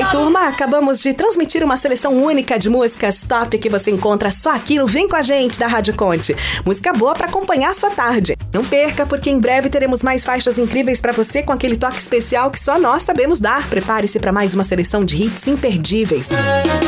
turma, acabamos de transmitir uma seleção única de músicas top que você encontra só aqui no Vem Com a Gente da Rádio Conte. Música boa pra acompanhar a sua tarde. Não perca, porque em breve teremos mais faixas incríveis pra você com aquele toque especial que só nós sabemos dar. Prepare-se pra mais uma seleção de hits imperdíveis.